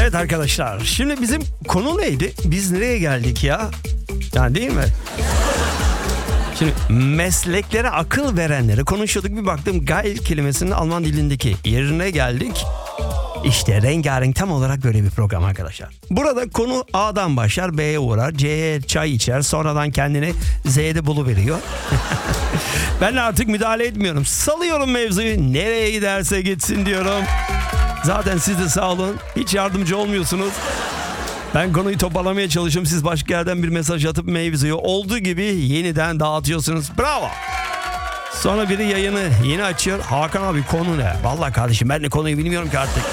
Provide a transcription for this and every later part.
Evet arkadaşlar, şimdi bizim konu neydi? Biz nereye geldik ya? Yani değil mi? Şimdi mesleklere akıl verenleri konuşuyorduk. Bir baktım geil kelimesinin Alman dilindeki yerine geldik. İşte rengarenk tam olarak böyle bir program arkadaşlar. Burada konu A'dan başlar, B'ye uğrar, C'ye çay içer, sonradan kendini Z'de buluveriyor. Ben artık müdahale etmiyorum. Salıyorum mevzuyu, nereye giderse gitsin diyorum. Zaten siz de sağ olun. Hiç yardımcı olmuyorsunuz. Ben konuyu toparlamaya çalışıyorum. Siz başka yerden bir mesaj atıp mevzuyu olduğu gibi yeniden dağıtıyorsunuz. Bravo. Sonra biri yayını yeni açıyor. Hakan abi konu ne? Vallahi kardeşim ben de konuyu bilmiyorum ki artık.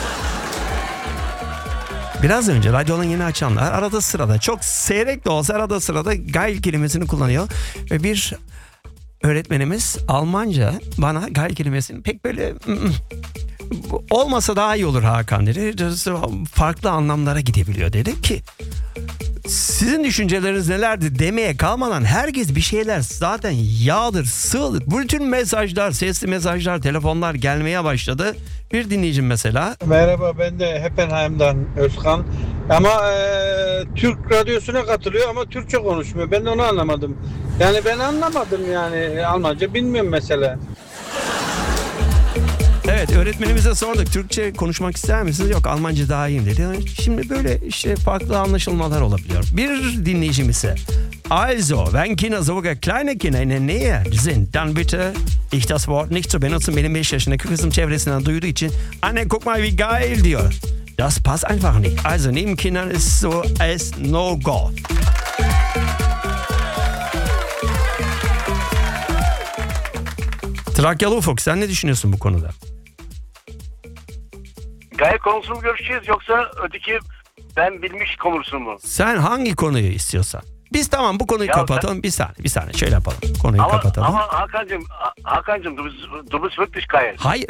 Biraz önce radyodan yeni açanlar arada sırada, çok seyrek de olsa arada sırada geil kelimesini kullanıyor. Ve bir öğretmenimiz Almanca bana geil kelimesini pek böyle olmasa daha iyi olur Hakan dedi. Farklı anlamlara gidebiliyor dedi ki sizin düşünceleriniz nelerdi demeye kalmadan herkes bir şeyler zaten yağdır, sığdır. Bütün mesajlar, sesli mesajlar, telefonlar gelmeye başladı. Bir dinleyicim mesela. Merhaba, ben de Heppenheim'dan Özkan. Ama Türk radyosuna katılıyor ama Türkçe konuşmuyor. Ben de onu anlamadım. Yani ben anlamadım yani Almanca bilmiyorum mesela. Evet, öğretmenimize sorduk. Türkçe konuşmak ister misiniz? Yok, Almanca daha iyiyim dedi. Şimdi böyle işte farklı anlaşılmalar olabiliyor. Bir dinleyicim ise also, wenn Kinder sogar kleine Kinder in der Nähe sind, dann bitte ich das Wort nicht zu benutzen. Benim 5 yaşındaki kızım çevresinden duyduğu için anne guck mal wie geil diyor. Das passt einfach nicht. Also neben Kindern ist so als no go. Trakyalı Ufuk, sen ne düşünüyorsun bu konuda? Gayet konusunu mu görüşeceğiz yoksa öteki ben bilmiş konusunu mu? Sen hangi konuyu istiyorsan. Biz tamam bu konuyu kapatalım. Bir saniye şöyle yapalım. Konuyu kapatalım. Ama Hakan'cığım du bist wirklich geil. Hayır.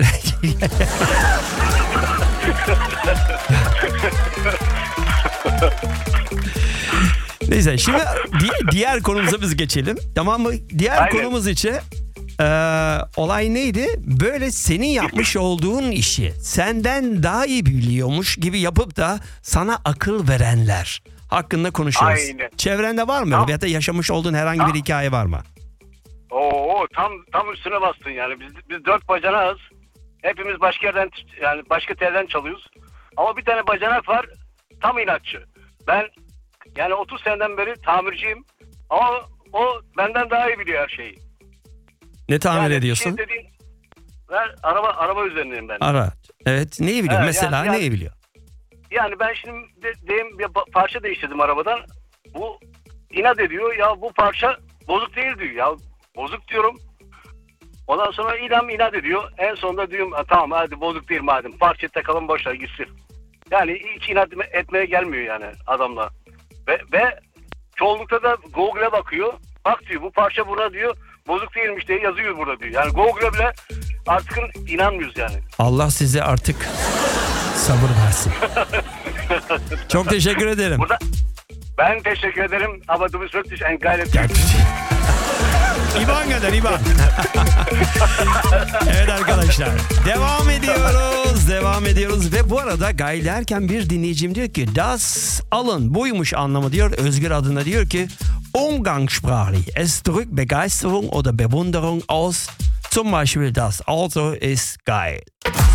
Neyse şimdi diğer konumuza biz geçelim. Tamam mı? Diğer konumuz için olay neydi? Böyle senin yapmış olduğun işi senden daha iyi biliyormuş gibi yapıp da sana akıl verenler hakkında konuşuyoruz. Aynen. Çevrende var mı? Ya da yaşamış olduğun herhangi bir hikaye var mı? Oo tam üstüne bastın yani. Biz 4 bacanağız. Hepimiz başka yerden yani başka telden çalıyoruz. Ama bir tane bacanak var tam inatçı. Ben yani 30 seneden beri tamirciyim. Ama o benden daha iyi biliyor her şeyi. Ne tamir yani ediyorsun? Ben araba üzerindeyim ben. Ara. Evet. Neyi biliyor? Mesela yani, neyi biliyor? Yani ben şimdi bir parça değiştirdim arabadan. Bu inat ediyor. Ya bu parça bozuk değil diyor. Ya bozuk diyorum. Ondan sonra inat ediyor. En sonunda diyorum tamam hadi bozuk değil madem. Parça takalım boşver gitsin. Yani hiç inat etmeye gelmiyor yani adamla. Ve çoğunlukta da Google'a bakıyor. Bak diyor bu parça burada diyor. Bozuk değilmiş diye yazıyor burada diyor. Yani Google'a bile artık inanmıyoruz yani. Allah size artık sabır versin. Çok teşekkür ederim. Ben teşekkür ederim. Aber du bist wirklich ein geiler Typ. İban kadar İban. Evet arkadaşlar. Devam ediyoruz. Ve bu arada geil derken bir dinleyicim diyor ki das alın buymuş anlamı diyor. Özgür adına diyor ki umgangssprachlich. Es drückt Begeisterung oder Bewunderung aus. Zum Beispiel das Auto ist geil.